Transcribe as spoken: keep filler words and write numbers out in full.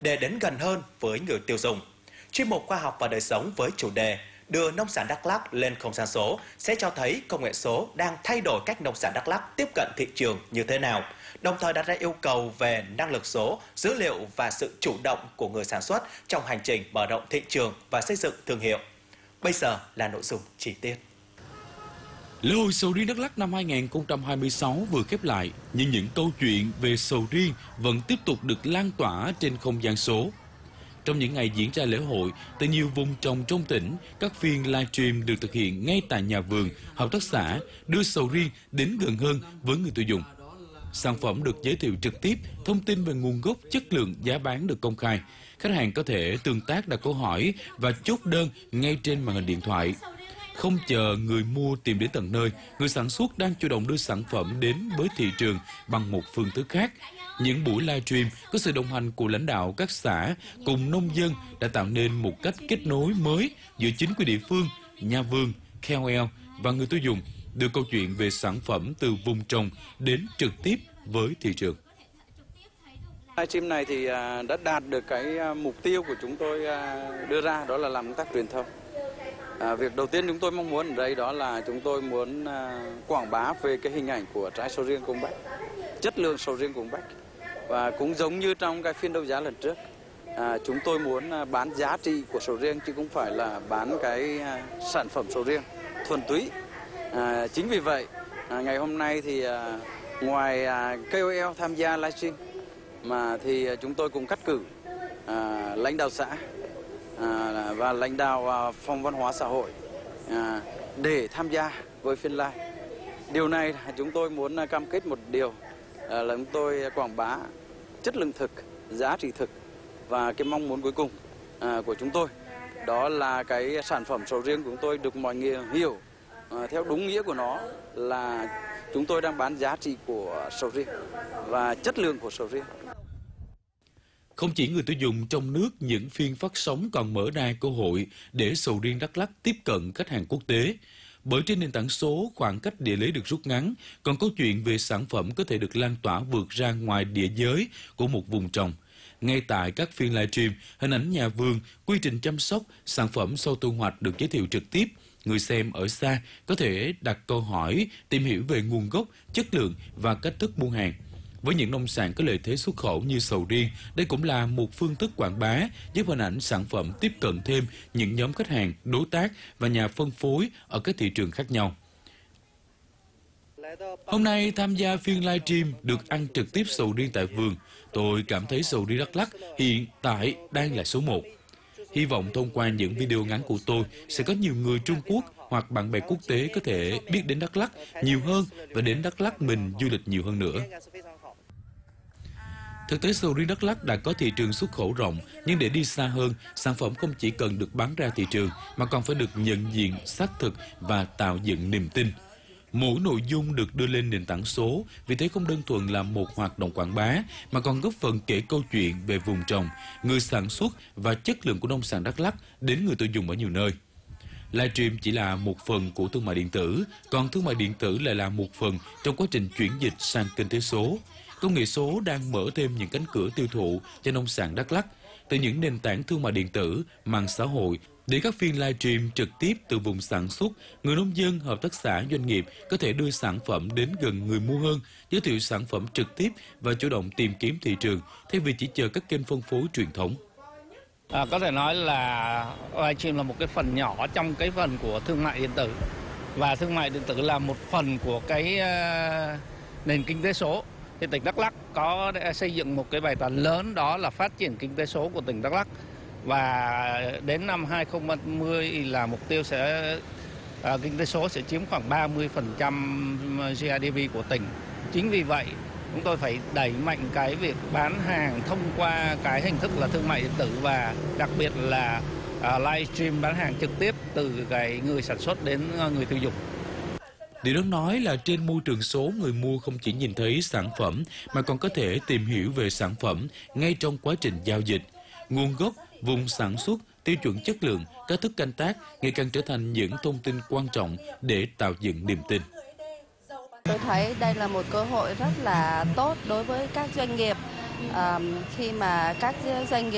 để đến gần hơn với người tiêu dùng. Chuyên mục Khoa học và đời sống với chủ đề đưa nông sản Đắk Lắk lên không gian số sẽ cho thấy công nghệ số đang thay đổi cách nông sản Đắk Lắk tiếp cận thị trường như thế nào, đồng thời đặt ra yêu cầu về năng lực số, dữ liệu và sự chủ động của người sản xuất trong hành trình mở rộng thị trường và xây dựng thương hiệu. Bây giờ là nội dung chi tiết. Lễ hội sầu riêng Đắk Lắk năm hai nghìn không trăm hai mươi sáu vừa khép lại, nhưng những câu chuyện về sầu riêng vẫn tiếp tục được lan tỏa trên không gian số. Trong những ngày diễn ra lễ hội, tại nhiều vùng trồng trong tỉnh, các phiên livestream được thực hiện ngay tại nhà vườn, hợp tác xã, đưa sầu riêng đến gần hơn với người tiêu dùng. Sản phẩm được giới thiệu trực tiếp, thông tin về nguồn gốc, chất lượng, giá bán được công khai. Khách hàng có thể tương tác, đặt câu hỏi và chốt đơn ngay trên màn hình điện thoại. Không chờ người mua tìm đến tận nơi, người sản xuất đang chủ động đưa sản phẩm đến với thị trường bằng một phương thức khác. Những buổi livestream có sự đồng hành của lãnh đạo các xã cùng nông dân đã tạo nên một cách kết nối mới giữa chính quyền địa phương, nhà vườn, K O L và người tiêu dùng, đưa câu chuyện về sản phẩm từ vùng trồng đến trực tiếp với thị trường. Livestream này thì đã đạt được cái mục tiêu của chúng tôi đưa ra, đó là làm công tác truyền thông. À, việc đầu tiên chúng tôi mong muốn ở đây đó là chúng tôi muốn à, quảng bá về cái hình ảnh của trái sầu riêng Cung Bách, chất lượng sầu riêng Cung Bách. Và cũng giống như trong cái phiên đấu giá lần trước, à, chúng tôi muốn à, bán giá trị của sầu riêng chứ không phải là bán cái à, sản phẩm sầu riêng thuần túy. À, chính vì vậy, à, ngày hôm nay thì à, ngoài à, K O L tham gia livestream mà thì à, chúng tôi cũng cắt cử à, lãnh đạo xã À, và lãnh đạo à, phòng văn hóa xã hội à, để tham gia với phiên live. Điều này chúng tôi muốn à, cam kết một điều à, là chúng tôi quảng bá chất lượng thực, giá trị thực và cái mong muốn cuối cùng à, của chúng tôi đó là cái sản phẩm sầu riêng của chúng tôi được mọi người hiểu à, theo đúng nghĩa của nó là chúng tôi đang bán giá trị của sầu riêng và chất lượng của sầu riêng. Không chỉ người tiêu dùng trong nước, những phiên phát sóng còn mở ra cơ hội để sầu riêng Đắk Lắk tiếp cận khách hàng quốc tế. Bởi trên nền tảng số, khoảng cách địa lý được rút ngắn, còn câu chuyện về sản phẩm có thể được lan tỏa vượt ra ngoài địa giới của một vùng trồng. Ngay tại các phiên livestream, hình ảnh nhà vườn, quy trình chăm sóc, sản phẩm sau thu hoạch được giới thiệu trực tiếp. Người xem ở xa có thể đặt câu hỏi, tìm hiểu về nguồn gốc, chất lượng và cách thức mua hàng. Với những nông sản có lợi thế xuất khẩu như sầu riêng, đây cũng là một phương thức quảng bá giúp hình ảnh sản phẩm tiếp cận thêm những nhóm khách hàng, đối tác và nhà phân phối ở các thị trường khác nhau. Hôm nay tham gia phiên livestream được ăn trực tiếp sầu riêng tại vườn, tôi cảm thấy sầu riêng Đắk Lắk hiện tại đang là số một. Hy vọng thông qua những video ngắn của tôi sẽ có nhiều người Trung Quốc hoặc bạn bè quốc tế có thể biết đến Đắk Lắk nhiều hơn và đến Đắk Lắk mình du lịch nhiều hơn nữa. Thực tế sầu riêng Đắk Lắk đã có thị trường xuất khẩu rộng, nhưng để đi xa hơn, sản phẩm không chỉ cần được bán ra thị trường mà còn phải được nhận diện, xác thực và tạo dựng niềm tin. Mỗi nội dung được đưa lên nền tảng số, vì thế không đơn thuần là một hoạt động quảng bá mà còn góp phần kể câu chuyện về vùng trồng, người sản xuất và chất lượng của nông sản Đắk Lắk đến người tiêu dùng ở nhiều nơi. Livestream chỉ là một phần của thương mại điện tử, còn thương mại điện tử lại là một phần trong quá trình chuyển dịch sang kinh tế số. Công nghệ số đang mở thêm những cánh cửa tiêu thụ cho nông sản Đắk Lắk, từ những nền tảng thương mại điện tử, mạng xã hội, để các phiên livestream trực tiếp từ vùng sản xuất, người nông dân, hợp tác xã, doanh nghiệp có thể đưa sản phẩm đến gần người mua hơn, giới thiệu sản phẩm trực tiếp và chủ động tìm kiếm thị trường, thay vì chỉ chờ các kênh phân phối truyền thống. À, có thể nói là livestream là một cái phần nhỏ trong cái phần của thương mại điện tử, và thương mại điện tử là một phần của cái uh, nền kinh tế số. Thì tỉnh Đắk Lắk có xây dựng một cái bài toán lớn, đó là phát triển kinh tế số của tỉnh Đắk Lắk, và đến năm hai nghìn không trăm ba mươi là mục tiêu sẽ uh, kinh tế số sẽ chiếm khoảng ba mươi phần trăm G D P của tỉnh. Chính vì vậy chúng tôi phải đẩy mạnh cái việc bán hàng thông qua cái hình thức là thương mại điện tử, và đặc biệt là uh, livestream bán hàng trực tiếp từ cái người sản xuất đến uh, người tiêu dùng. Điều đáng nói là trên môi trường số, người mua không chỉ nhìn thấy sản phẩm mà còn có thể tìm hiểu về sản phẩm ngay trong quá trình giao dịch. Nguồn gốc, vùng sản xuất, tiêu chuẩn chất lượng, cách thức canh tác ngày càng trở thành những thông tin quan trọng để tạo dựng niềm tin. Tôi thấy đây là một cơ hội rất là tốt đối với các doanh nghiệp, à, khi mà các doanh nghiệp